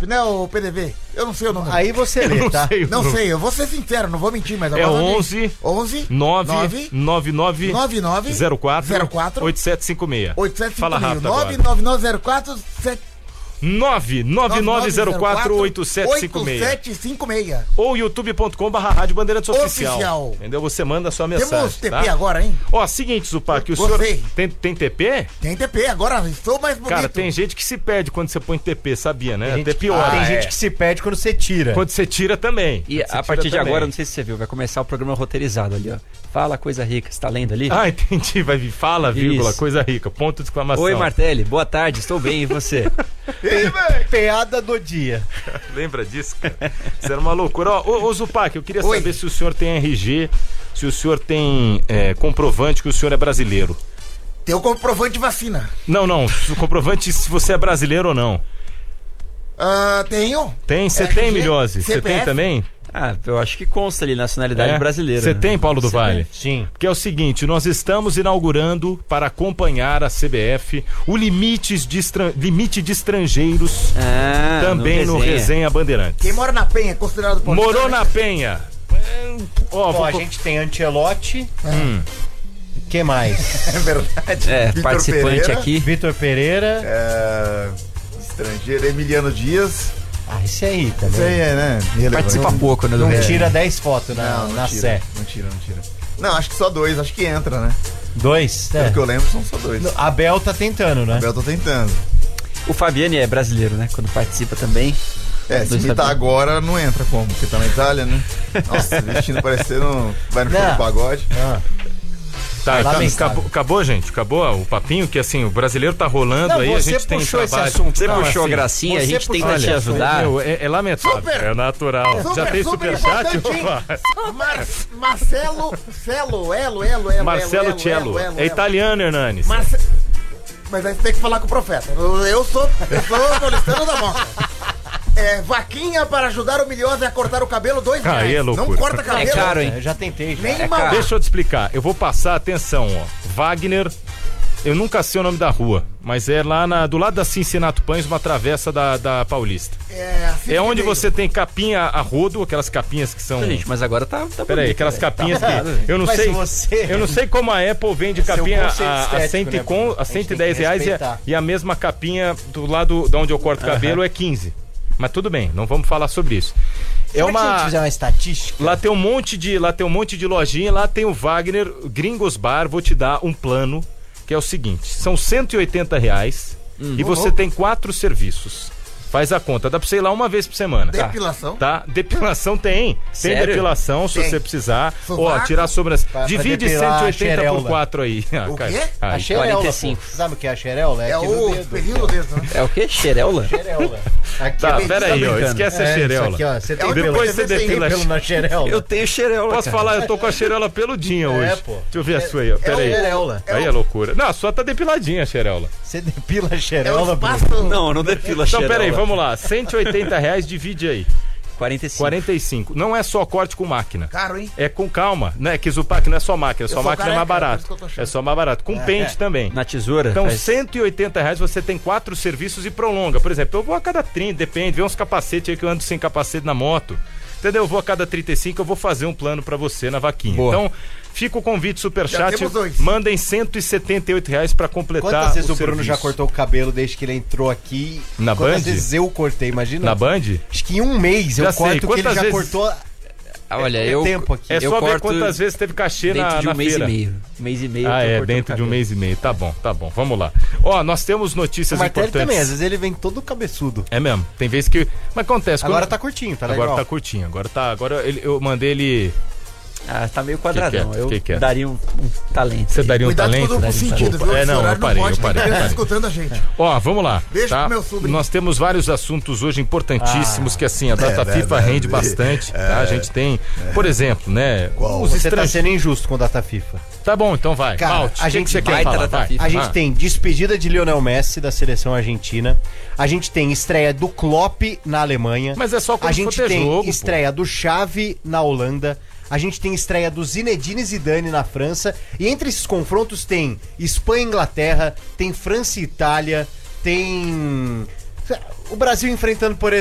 WhatsApp, né, o PDV? Eu não sei o número. Aí você lê, tá? Não sei, eu vou ser sincero, não vou mentir, mas É agora 11 999 04 8756. Fala rápido agora. 99904 999048756 ou youtube.com/Rádio Bandeirantes Oficial. Entendeu? Você manda a sua mensagem. Temos TP tá? agora, hein? Ó, seguinte, Zupac, o senhor tem TP? Tem TP, agora estou mais bonito. Cara, tem gente que se perde quando você põe TP, sabia, né? Até pior. Tem gente que se perde quando você tira. Quando você tira também. E a partir de agora, não sei se você viu, vai começar o programa roteirizado ali, ó. Fala coisa rica, você tá lendo ali? Ah, entendi. Vai vir fala, vírgula, Isso. coisa rica, ponto de exclamação. Oi, Martelli, boa tarde, estou bem, e você? Piada do dia. Lembra disso, cara? Isso era uma loucura. Ó, ô Zupac, eu queria saber se o senhor tem RG, se o senhor tem comprovante que o senhor é brasileiro. Tem o comprovante de vacina. Não, o comprovante se você é brasileiro ou não. Tenho. Tem? Você RG, tem, Milhose? Você CPF. tem também? Ah, eu acho que consta ali, nacionalidade brasileira. Você né? tem, Paulo do Vale? Sim. Que é o seguinte, nós estamos inaugurando, para acompanhar a CBF, o limite de estrangeiros também no Resenha Bandeirantes. Quem mora na Penha é considerado paulistano. Morou na Penha. A gente tem Ancelotti. Que mais? É verdade. Vitor participante Pereira, aqui. Vitor Pereira. Estrangeiro, Emiliano Dias. Esse aí também. Isso aí né? Participa pouco, né? Não tira 10 fotos na tira, Sé. Não tira. Não, acho que só 2, acho que entra, né? 2? Pelo que eu lembro, são só 2. A Bel tá tentando, né? A Bel tá tentando. O Fabiani é brasileiro, né? Quando participa também. Se imitar agora, não entra como? Porque tá na Itália, né? Nossa, vestindo parecendo... Vai no show do pagode. Tá, acabou, gente? Acabou o papinho que assim, o brasileiro tá rolando aí, a gente tem trabalho. Você puxou a gracinha, a gente tenta te ajudar. É lamentável, é natural. Já tem superchat? Marcelo Cello. É italiano, Hernanes. Mas aí você tem que falar com o profeta. Eu sou paulistano da moca. Vaquinha para ajudar o Milhose a cortar o cabelo, R$2. Aí é loucura. Não corta cabelo. É caro, hein? Eu já tentei. Deixa eu te explicar. Eu vou passar, atenção, ó. Wagner, eu nunca sei o nome da rua, mas é lá do lado da Cincinato Pães, uma travessa da Paulista. É onde você tem capinha a rodo, aquelas capinhas que são... Gente, mas agora tá Peraí, aquelas capinhas que... Eu não sei como a Apple vende capinha a R$110 e a mesma capinha do lado de onde eu corto o cabelo é 15. Mas tudo bem, não vamos falar sobre isso. Será que a gente fizer uma estatística? Lá tem um monte de lojinha, lá tem o Wagner Gringos Bar, vou te dar um plano, que é o seguinte, são R$180 e você tem 4 serviços. Faz a conta, dá pra você ir lá uma vez por semana. Depilação? Tá? Depilação tem. Tem Sério? Depilação, se você precisar. Ó, tirar sobrancelha. Divide 180 por 4 aí. O quê? A xereula. 45. Sabe o que é a xereula? É o pelinho do dedo, né? É o quê? Xereula? Xereula. Tá, pera aí, ó. Esquece a xereula. Isso aqui, ó. Você tem Depois você depila pelo na xereula. Eu tenho xereula. Posso falar? Eu tô com a xereula peludinha hoje. pô. Deixa eu ver a sua aí, ó. Pera aí. xereula. Aí é loucura. Não, a sua tá depiladinha, a xereula. Você depila a xereula, Não depila Então, xereula. pera aí, vamos lá. R$180, divide aí. 45. 45. Não é só corte com máquina. Caro, hein? É com calma, né? Que Zupac não é só máquina. Só sou máquina é mais careca, barato. por isso que eu tô achando. É só mais barato. Com pente também. Na tesoura? Então, faz... R$180 você tem 4 serviços e prolonga. Por exemplo, eu vou a cada 30, depende. Vê uns capacetes aí que eu ando sem capacete na moto. Entendeu? Eu vou a cada 35, eu vou fazer um plano pra você na vaquinha. Boa. Então, fica o convite superchat. temos 2. Mandem R$178 pra completar. Quantas vezes o Bruno serviço. já cortou o cabelo desde que ele entrou aqui? Na Quantas Band? vezes eu cortei, imagina? Na Band? Acho que em um mês eu Já sei. corto que ele Quantas já vezes- cortou. Olha, eu... tempo aqui. É eu só ver corto quantas vezes teve cachê dentro de na um mês feira. e meio. Mês e meio. Ah, eu tô é, cortando dentro de um cabelo. mês e meio. Tá bom. Vamos lá. Ó, nós temos O notícias Martelli importantes. também, às vezes ele vem todo cabeçudo. É mesmo. Tem vezes que... Mas acontece. Agora quando- tá curtinho, tá Agora legal. tá curtinho. Agora eu mandei ele... Ah, tá meio quadradão. Que é? Daria um talento. Você aí. daria um Cuidado com o talento? duplo sentido, Desculpa. viu? É, Esse não, horário eu parei. pode, tem criança parei. escutando a gente. Ó, vamos lá. Beijo tá? pro meu sobrinho. Nós temos vários assuntos hoje importantíssimos que assim, a data FIFA rende bastante, tá? A gente tem, por exemplo, né, os Você tá estrangeiros. sendo injusto com a data FIFA. Tá bom, então vai. Cara, Malte, a o que gente você quer vai falar? tratar Vai. FIFA. A gente tem despedida de Lionel Messi da seleção argentina. A gente tem estreia do Klopp na Alemanha. Mas é só quando A gente for ter tem jogo, pô. estreia do Xavi na Holanda. A gente tem estreia do Zinedine Zidane na França. E entre esses confrontos tem Espanha e Inglaterra, tem França e Itália, tem o Brasil enfrentando, por